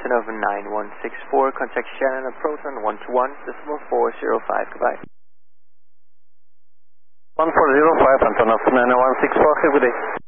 Antonov 9164, contact Shannon approach on 121.405, goodbye. 1405 Antonov 9164, have a good day.